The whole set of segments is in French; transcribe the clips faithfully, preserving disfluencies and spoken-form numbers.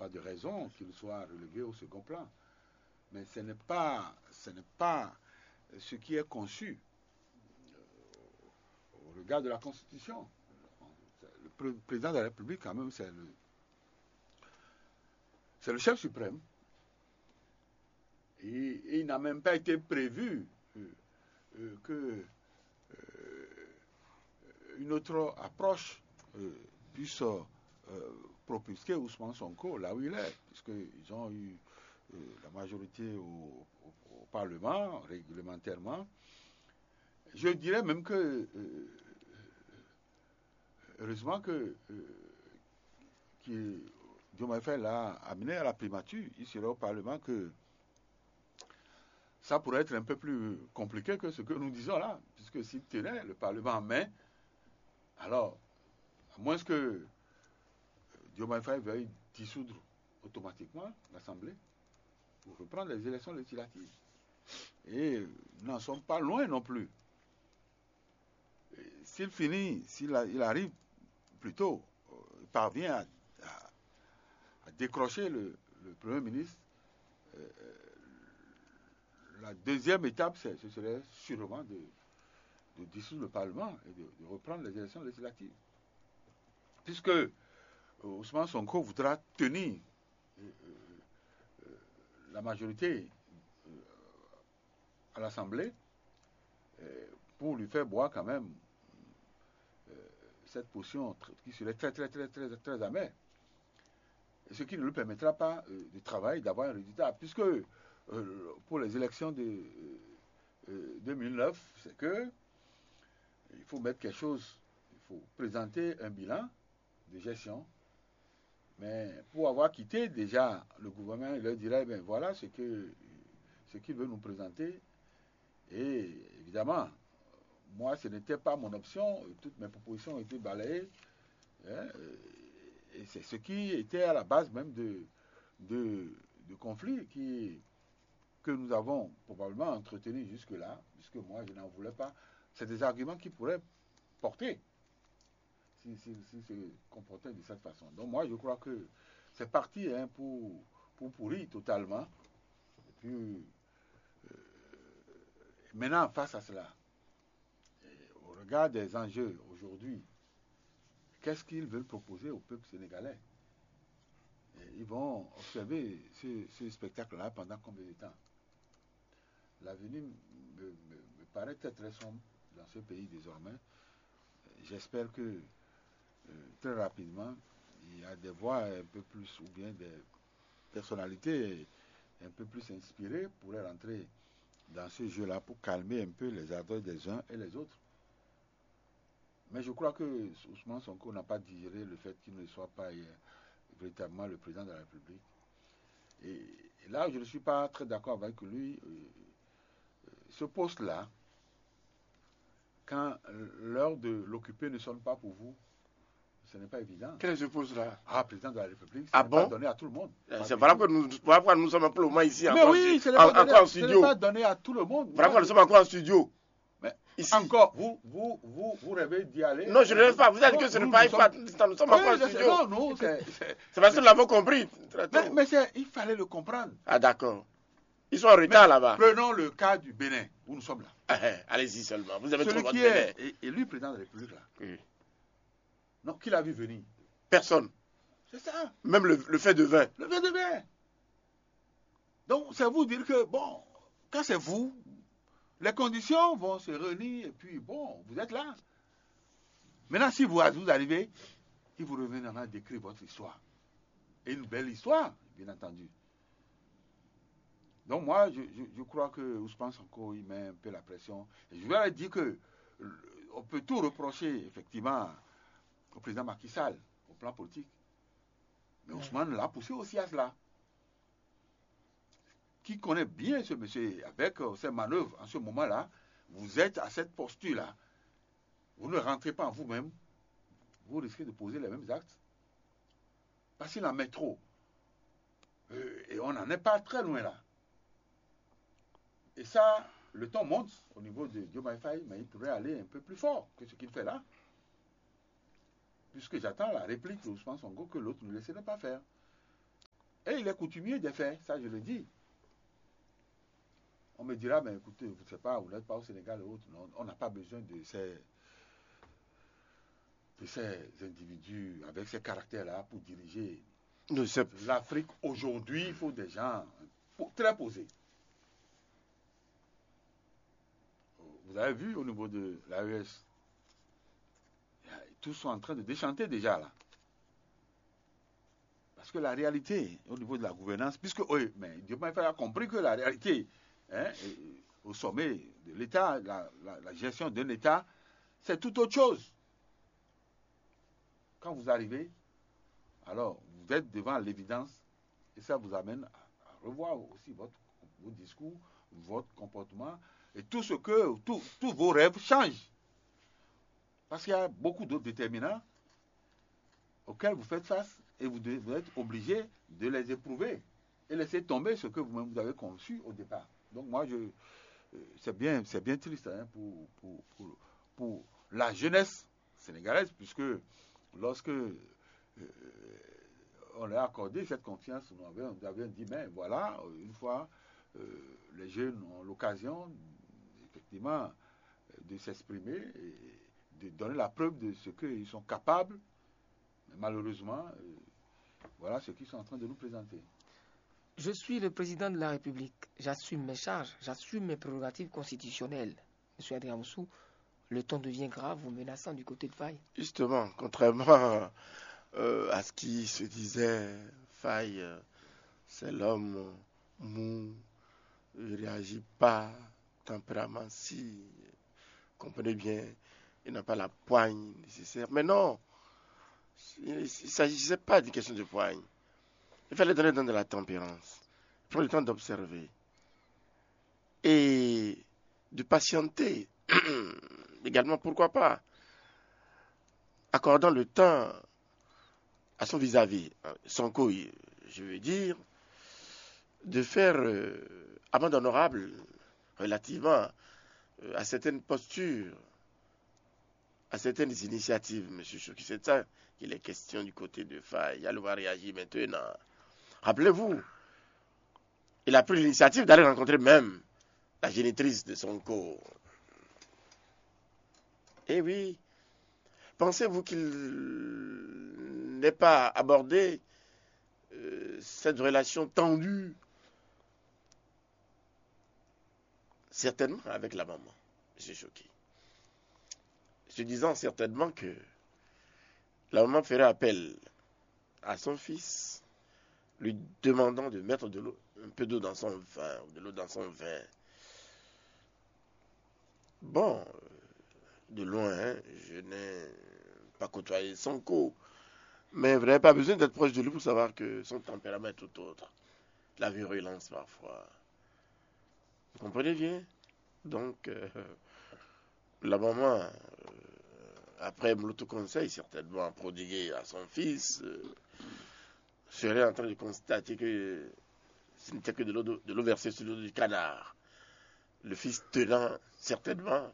pas de raison qu'il soit relevé au second plan. Mais ce n'est pas, ce n'est pas ce qui est conçu au regard de la Constitution. Le président de la République, quand même, c'est le, c'est le chef suprême. Et, et il n'a même pas été prévu euh, euh, que euh, une autre approche euh, puisse euh, propulser Ousmane Sonko là où il est, puisqu'ils ont eu euh, la majorité au, au, au Parlement, réglementairement. Je dirais même que, euh, heureusement que euh, Diomaye Faye l'a amené à la primature, il serait au Parlement que ça pourrait être un peu plus compliqué que ce que nous disons là, puisque s'il tenait le Parlement en main, alors, à moins que Diomaye Faye veuille dissoudre automatiquement l'Assemblée pour reprendre les élections législatives. Et nous n'en sommes pas loin non plus. S'il finit, s'il a, il arrive plutôt, il parvient à, à, à décrocher le, le Premier ministre, euh, la deuxième étape, ce serait sûrement de, de dissoudre le Parlement et de, de reprendre les élections législatives. Puisque euh, Ousmane Sonko voudra tenir euh, euh, la majorité euh, à l'Assemblée euh, pour lui faire boire quand même euh, cette potion qui serait très très très très très amère. Et ce qui ne lui permettra pas euh, de travailler, d'avoir un résultat. Puisque euh, pour les élections de euh, deux mille neuf, c'est que il faut mettre quelque chose, il faut présenter un bilan de gestion. Mais pour avoir quitté déjà le gouvernement, il leur dirait, ben voilà ce que ce qu'il veut nous présenter. Et évidemment, moi, ce n'était pas mon option. Toutes mes propositions ont été balayées. Hein, et c'est ce qui était à la base même de, de, de conflits qui, que nous avons probablement entretenus jusque-là, puisque moi, je n'en voulais pas. C'est des arguments qui pourraient porter si, si, si se comportaient de cette façon. Donc moi, je crois que c'est parti hein, pour, pour pourrir totalement. Et puis, euh, maintenant, face à cela, au regard des enjeux aujourd'hui, qu'est-ce qu'ils veulent proposer au peuple sénégalais? Et ils vont observer ce, ce spectacle-là pendant combien de temps? L'avenir me, me, me paraît très très sombre dans ce pays désormais. J'espère que euh, très rapidement, il y a des voix un peu plus, ou bien des personnalités un peu plus inspirées pourraient rentrer dans ce jeu-là pour calmer un peu les ardeurs des uns et les autres. Mais je crois que Ousmane Sonko n'a pas digéré le fait qu'il ne soit pas euh, véritablement le président de la République. Et, et là, je ne suis pas très d'accord avec lui. Euh, ce poste-là, quand l'heure de l'occuper ne sonne pas pour vous, ce n'est pas évident. Quel est ce poste-là? Ah, président de la République, ah ce n'est bon? pas donné à tout le monde. C'est voilà que nous, voilà nous sommes un peu au moins ici. Mais oui, ce n'est pas, pas donné à tout le monde. Voilà que nous sommes encore en studio. Mais ici. Encore, vous, vous, vous, vous rêvez d'y aller? Non, je ne rêve pas. Vous avez dit que ce n'est pas une fois. Nous sommes encore en studio. Non, non, c'est parce que nous l'avons compris. Mais, mais il fallait le comprendre. Ah, d'accord. Ils sont en retard là-bas. Prenons le cas du Bénin, où nous sommes là. Ah, allez-y seulement. Vous avez Celui trop qui est élu président de la République là. Oui. Non, qui l'a vu venir? Personne. C'est ça. Même le, le fait de vin. Le fait de vin. Donc, c'est vous dire que, bon, quand c'est vous, les conditions vont se réunir et puis, bon, vous êtes là. Maintenant, si vous, vous arrivez, il vous reviendra d'écrire votre histoire. Et une belle histoire, bien entendu. Donc, moi, je, je, je crois que Ousmane Sonko, il met un peu la pression. Et je vais dire que on peut tout reprocher, effectivement, au président Macky Sall, au plan politique. Mais Ousmane l'a poussé aussi à cela. Qui connaît bien ce monsieur, avec euh, ses manœuvres en ce moment-là, vous êtes à cette posture-là. Vous ne rentrez pas en vous-même, vous risquez de poser les mêmes actes. Parce qu'il en met trop. Euh, et on n'en est pas très loin là. Et ça, le temps monte au niveau de Diomaye Faye, mais il pourrait aller un peu plus fort que ce qu'il fait là. Puisque j'attends la réplique de Ousmane Sonko que l'autre ne laisserait pas faire. Et il est coutumier des faits, ça je le dis. On me dira, mais écoutez, vous ne savez pas, vous n'êtes pas au Sénégal et autres. Non, on n'a pas besoin de ces, de ces individus avec ces caractères-là pour diriger. L'Afrique, aujourd'hui, il faut des gens très posés. Vous avez vu au niveau de l'A E S, tous sont en train de déchanter déjà là. Parce que la réalité, au niveau de la gouvernance, puisque, oui, mais Dieu a compris que la réalité, hein, au sommet de l'État, la, la, la gestion de l'État, c'est tout autre chose. Quand vous arrivez, alors vous êtes devant l'évidence et ça vous amène à, à revoir aussi votre, vos discours, votre comportement et tout ce que, tout, tous vos rêves changent. Parce qu'il y a beaucoup d'autres déterminants auxquels vous faites face et vous, devez, vous êtes obligé de les éprouver et laisser tomber ce que vous-même vous avez conçu au départ. Donc moi, je, c'est bien, c'est bien triste hein, pour, pour, pour, pour la jeunesse sénégalaise, puisque lorsque euh, on a accordé cette confiance, nous avions, nous avions dit, mais voilà, une fois euh, les jeunes ont l'occasion, effectivement, de s'exprimer et de donner la preuve de ce qu'ils sont capables. Mais malheureusement, euh, voilà ce qu'ils sont en train de nous présenter. Je suis le président de la République. J'assume mes charges, j'assume mes prérogatives constitutionnelles. Monsieur Adrien Moussou, le ton devient grave ou menaçant du côté de Faye. Justement, contrairement euh, à ce qui se disait, Faye, euh, c'est l'homme mou, il ne réagit pas, tempérament si, comprenez bien, il n'a pas la poigne nécessaire. Mais non, il ne s'agissait pas d'une question de poigne. Il fallait donner dans de la tempérance, prendre le temps d'observer et de patienter. Également, pourquoi pas, accordant le temps à son vis-à-vis, Sonko, je veux dire, de faire euh, amende honorable relativement euh, à certaines postures, à certaines initiatives, M. Choki. C'est ça qu'il est question du côté de Faye. Il va réagir maintenant. Rappelez-vous, il a pris l'initiative d'aller rencontrer même la génitrice de Sonko. Eh oui, pensez-vous qu'il n'ait pas abordé euh, cette relation tendue, certainement avec la maman, M. Choki, se disant certainement que la maman ferait appel à son fils, lui demandant de mettre de l'eau, un peu d'eau dans son vin, de l'eau dans son vin. Bon, de loin, hein, je n'ai pas côtoyé Sonko, mais vous n'avez pas besoin d'être proche de lui pour savoir que son tempérament est tout autre. La virulence parfois. Vous comprenez bien? Donc, euh, la maman, euh, après l'autoconseil, certainement prodigué à son fils, euh, serait en train de constater que ce n'était que de l'eau, de l'eau versée sur l'eau du canard. Le fils tenant certainement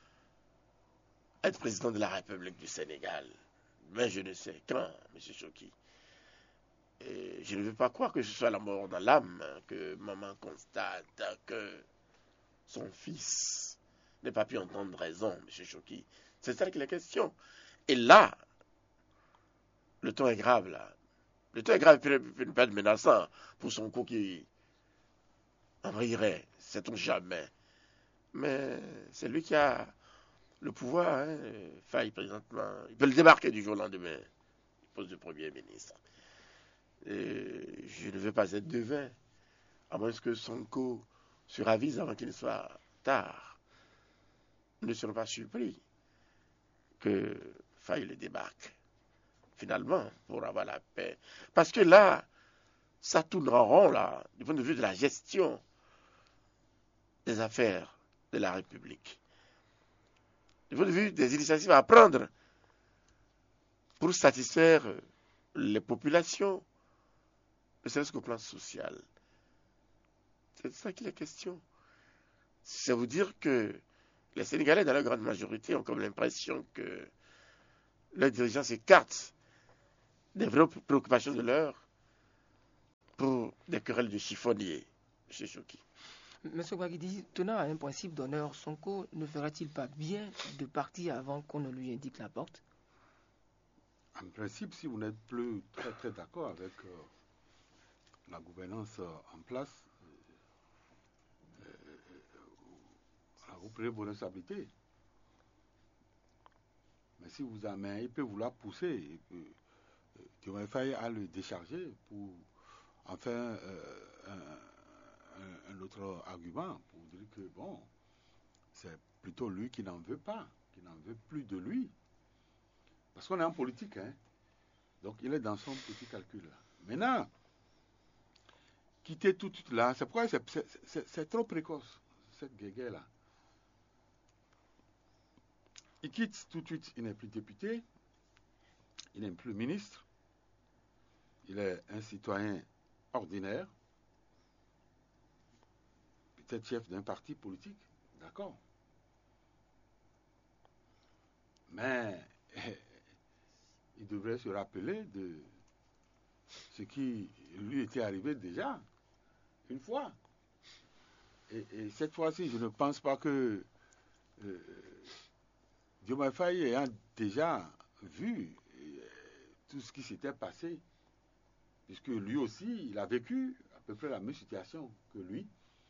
à être président de la République du Sénégal. Mais je ne sais quand, M. Choki. Et je ne veux pas croire que ce soit la mort dans l'âme que maman constate que son fils n'ait pas pu entendre raison, M. Choki. C'est ça qu'il est question. Et là, le ton est grave, là. Le ton est grave, il peut ne pas être menaçant pour son coup qui en rirait, sait-on jamais. Mais c'est lui qui a le pouvoir, hein, Faye présentement. Il peut le débarquer du jour au lendemain. Il pose le Premier ministre. Et je ne veux pas être devin, à moins que Sonko se ravise avant qu'il soit tard. Nous ne serons pas surpris que Faye le débarque, finalement, pour avoir la paix. Parce que là, ça tourne en rond, là, du point de vue de la gestion des affaires de la République. Du point de vue des initiatives à prendre pour satisfaire les populations, ne serait-ce qu'au plan social. C'est de ça qu'il est question. C'est vous dire que les Sénégalais, dans la grande majorité, ont comme l'impression que leurs dirigeants s'écartent des vraies préoccupations de l'heure pour des querelles de chiffonnier, M. Choki. Monsieur Ouaguidi, tenant à un principe d'honneur, Sonko ne ferait-il pas bien de partir avant qu'on ne lui indique la porte? En principe, si vous n'êtes plus très très d'accord avec euh, la gouvernance euh, en place, euh, euh, vous prenez vos responsabilités. Mais si vous avez, il peut vouloir pousser, et que euh, Diomaye Faye a le décharger pour enfin euh, un, un, un autre argument pour dire que bon, c'est plutôt lui qui n'en veut pas, qui n'en veut plus de lui. Parce qu'on est en politique, hein. Donc il est dans son petit calcul là. Maintenant, quitter tout de suite là, c'est pourquoi c'est trop précoce, cette guéguerre là. Il quitte tout de suite, il n'est plus député, il n'est plus ministre, il est un citoyen ordinaire, peut-être chef d'un parti politique, d'accord. Mais il devrait se rappeler de ce qui lui était arrivé déjà, une fois. Et, et cette fois-ci, je ne pense pas que euh, Diomaye Faye ayant déjà vu euh, tout ce qui s'était passé, puisque lui aussi, il a vécu à peu près la même situation que lui,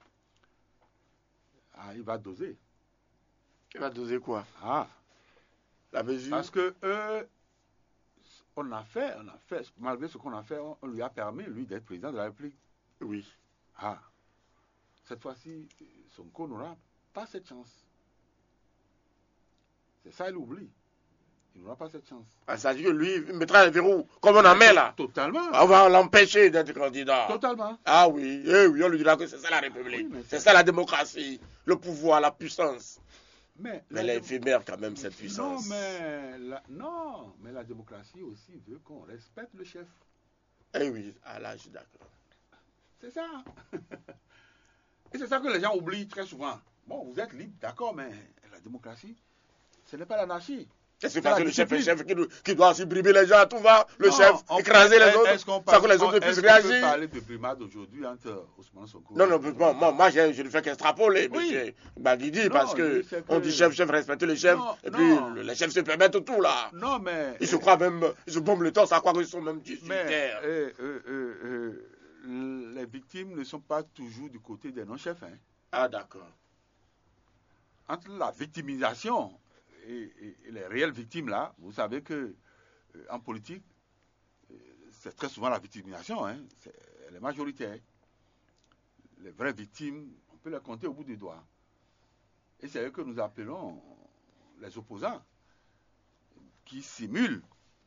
ah, il va doser. Il va doser quoi? Ah, la mesure. Parce que eux, on a fait, on a fait, malgré ce qu'on a fait, on, on lui a permis, lui, d'être président de la République. Oui. Ah, cette fois-ci, Sonko n'aura pas cette chance. C'est ça, il oublie. Il n'aura pas cette chance. Ah, ça veut dire que lui, il mettra les verrous, comme on en met là. Totalement. On va l'empêcher d'être candidat. Totalement. Ah oui, eh oui, on lui dira que c'est ça la République. Oui, c'est ça la démocratie, le pouvoir, la puissance. Mais, mais elle est éphémère quand même, cette puissance. Non, mais la, non, mais la démocratie aussi veut qu'on respecte le chef. Eh oui, ah là, je suis d'accord. C'est ça. Et c'est ça que les gens oublient très souvent. Bon, vous êtes libre, d'accord, mais la démocratie, ce n'est pas l'anarchie. Qu'est-ce que le chef est chef qui, qui doit aussi brimer les gens, tout va, le non, chef, écraser les autres, sans que les autres ne puissent réagir. On peut parler de brimade aujourd'hui entre Ousmane Sonko. Non, non, bon, moi, moi je, je ne fais qu'extrapoler, oui. monsieur Baguidi, parce que, que on dit chef, chef, respectez les chefs, non, et puis non. les chefs se permettent tout là. Non, mais. Ils se croient même, ils se bombent le temps, ça croit qu'ils sont même dignitaires. Euh, euh, euh, euh, les victimes ne sont pas toujours du côté des non-chefs. Hein. Ah, d'accord. Entre la victimisation et, et, et les réelles victimes là, vous savez que euh, en politique, euh, c'est très souvent la victimisation, hein, elle est majoritaire. Les vraies victimes, on peut les compter au bout des doigts. Et c'est eux que nous appelons les opposants, qui simulent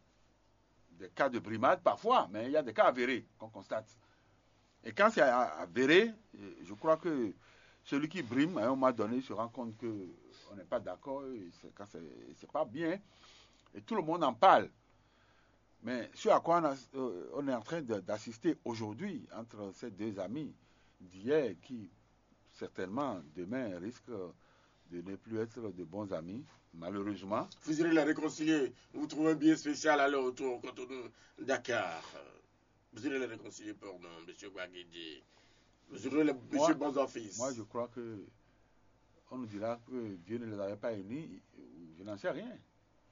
des cas de brimade parfois, mais il y a des cas avérés qu'on constate. Et quand c'est avéré, je crois que celui qui brime, à un moment donné, se rend compte qu'on n'est pas d'accord, c'est pas bien, et tout le monde en parle. Mais ce à quoi on, a, on est en train d'assister aujourd'hui entre ces deux amis d'hier, qui certainement demain risquent de ne plus être de bons amis, malheureusement. Vous irez les réconcilier, vous trouvez un billet spécial à leur retour au Cotonou, Dakar. Vous irez les réconcilier pour nous, M. Ouaguidi. Vous irez les M. Bonzoffice. Moi, je crois que on nous dira que Dieu ne les avait pas unis, je n'en sais rien.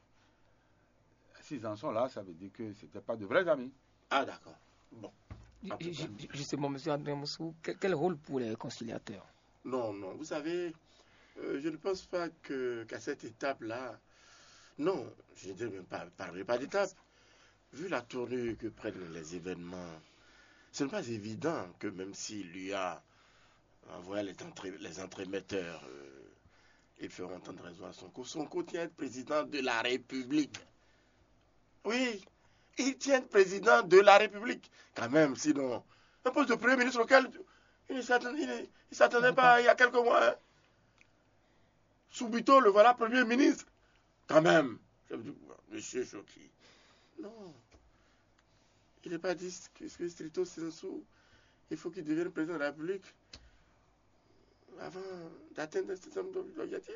S'ils en sont là, ça veut dire que ce n'étaient pas de vrais amis. Ah, d'accord. Bon. Justement, M. André Moussou, quel, quel rôle pour les réconciliateurs? Non, non, vous savez, euh, je ne pense pas que qu'à cette étape-là, non, je ne parlerai pas d'étape. Vu la tournure que prennent les événements, ce n'est pas évident que même s'il lui a envoyé les, entré, les entremetteurs, euh, ils feront entendre raison à Sonko. Sonko tient à être président de la République. Oui, il tient à être président de la République. Quand même, sinon, un poste de premier ministre auquel il ne s'attendait pas il y a quelques mois. Hein. Subito, le voilà premier ministre. Quand même. Monsieur Choki. Non. Il n'est pas dit que stricto sensu, il faut qu'il devienne président de la République avant d'atteindre un certain nombre d'objectifs.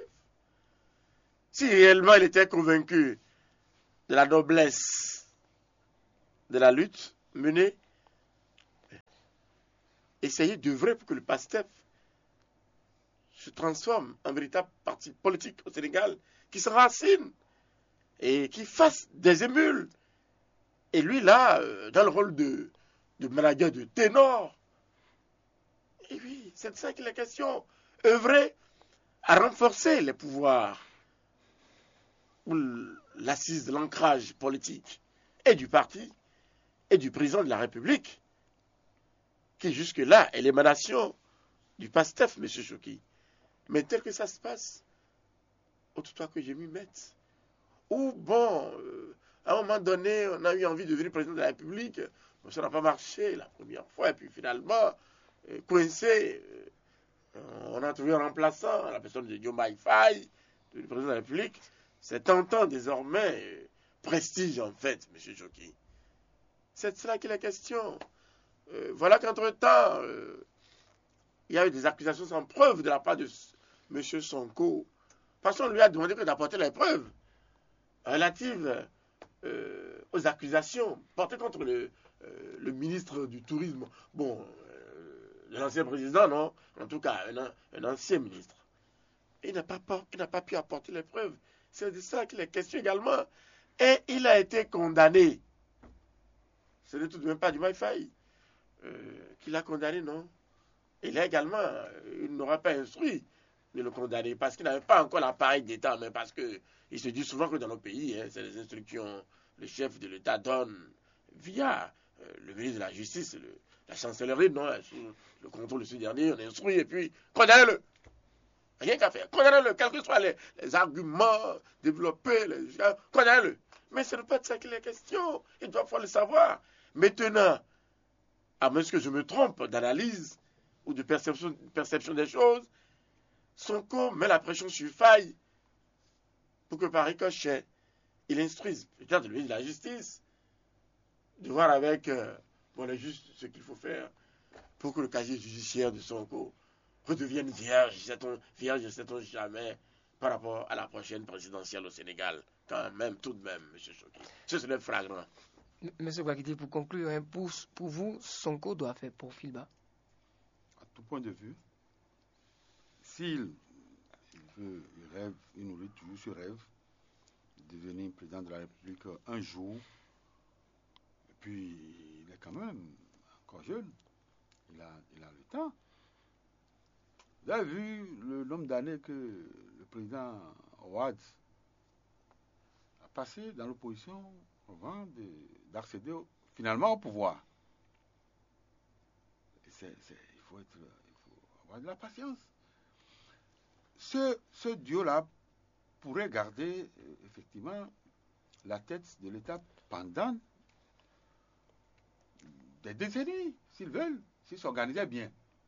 Si réellement il était convaincu de la noblesse de la lutte menée, essayer d'œuvrer pour que le PASTEF se transforme en véritable parti politique au Sénégal, qui s'enracine et qui fasse des émules. Et lui, là, euh, dans le rôle de, de manager de ténor, et oui, c'est de ça qu'il est question. Œuvrer à renforcer les pouvoirs ou l'assise de l'ancrage politique et du parti et du président de la République, qui jusque-là est l'émanation du PASTEF, M. Choki. Mais tel que ça se passe, autant que je m'y mette. Ou bon, euh, à un moment donné, on a eu envie de devenir président de la République, mais ça n'a pas marché la première fois, et puis finalement, euh, coincé, euh, on a trouvé un remplaçant, la personne de Diomaye Faye, le président de la République. C'est tentant désormais, euh, prestige en fait, M. Choki. C'est de cela qu'il est question. Euh, voilà qu'entre-temps, euh, il y a eu des accusations sans preuve de la part de M. Sonko. Parce qu'on lui a demandé que d'apporter les preuves relatives euh, aux accusations portées contre le, euh, le ministre du Tourisme. Bon, euh, l'ancien président, non, en tout cas, un, un ancien ministre. Et il n'a pas, il n'a pas pu apporter les preuves. C'est de ça qu'il est question également. Et il a été condamné. Ce n'est tout de même pas du Wi-Fi euh, qu'il a condamné, non. Il a également, euh, il n'aura pas instruit de le condamner parce qu'il n'avait pas encore l'appareil d'État, mais parce qu'il se dit souvent que dans nos pays, hein, c'est les instructions le chef de l'État donne via euh, le ministre de la Justice, le, la chancellerie, non, sous le contrôle de ce dernier, on instruit et puis condamnez-le. Rien qu'à faire. Condamnez-le, quels que soient les, les arguments développés, les, condamnez-le. Mais ce n'est pas de ça qu'il est question. Il doit falloir le savoir. Maintenant, à moins que je me trompe d'analyse ou de perception, perception des choses, Sonko met la pression sur Faye pour que par ricochet, il instruise peut-être le ministre de la Justice de voir avec euh, bon, les justes ce qu'il faut faire pour que le casier judiciaire de Sonko redevienne vierge, sait-on, vierge, sait-on jamais, par rapport à la prochaine présidentielle au Sénégal. Quand même, tout de même, M. Choki. Ce serait flagrant. M. Ouakité, pour conclure, hein, pour, pour vous, Sonko doit faire profil bas. À tout point de vue, s'il il veut, il rêve, il nourrit toujours ce rêve de devenir président de la République un jour, et puis il est quand même encore jeune, il a, il a le temps. Vous avez vu le nombre d'années que le président Ouad a passé dans l'opposition avant d'accéder finalement au pouvoir. C'est, c'est, il, faut être, il faut avoir de la patience. Ce, ce duo-là pourrait garder euh, effectivement la tête de l'État pendant des décennies, s'ils veulent, s'ils s'organisaient bien.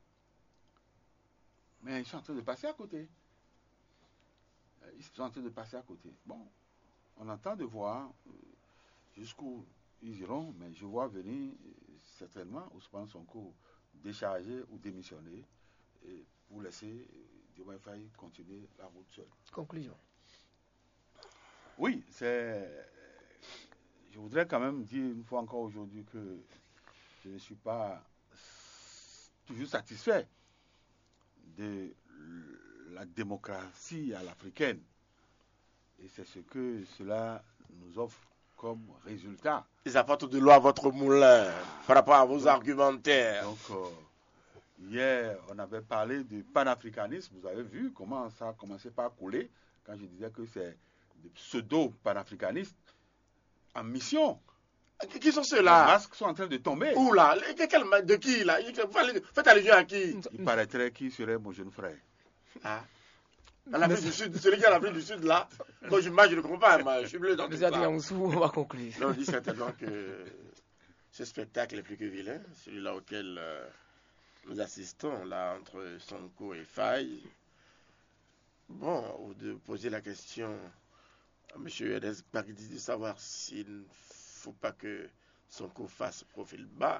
Mais ils sont en train de passer à côté. Ils sont en train de passer à côté. Bon, on attend de voir euh, jusqu'où ils iront, mais je vois venir euh, certainement Ousmane Sonko décharger ou démissionner et pour laisser euh, Diomaye Faye continuer la route seule. Conclusion. Oui, c'est. Je voudrais quand même dire une fois encore aujourd'hui que je ne suis pas toujours satisfait de la démocratie à l'africaine. Et c'est ce que cela nous offre comme résultat. Ils apportent de l'eau à votre moulin par rapport à vos donc, argumentaires. Donc, euh, hier, on avait parlé du panafricanisme. Vous avez vu comment ça a commencé par couler quand je disais que c'est des pseudo-panafricanistes en mission. Qui sont ceux-là? Les masques sont en train de tomber. Où là? De qui là? Faites allusion à qui? Il paraîtrait qu'il serait mon jeune frère. Ah. En Afrique du Sud, celui qui est en Afrique du Sud là, moi je, moi, je ne comprends pas, moi, je suis bleu dans tout ça. On va conclure. On dit certainement que ce spectacle est plus que vilain, celui-là auquel euh, nous assistons, là, entre Sonko et Faye. Bon, ou de poser la question à M. Enes Bagdi de savoir s'il ne faut pas que Sonko fasse profil bas.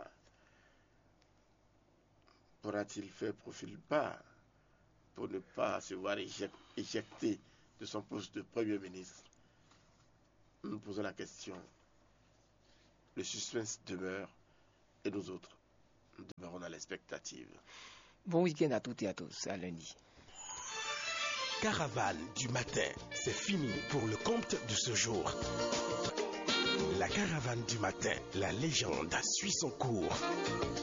Pourra-t-il faire profil bas pour ne pas se voir éjecté de son poste de Premier ministre? Nous posons la question. Le suspense demeure et nous autres, nous demeurons dans l'expectative. Bon week-end à toutes et à tous. À lundi. Caravane du matin, c'est fini pour le compte de ce jour. La caravane du matin, la légende suit son cours.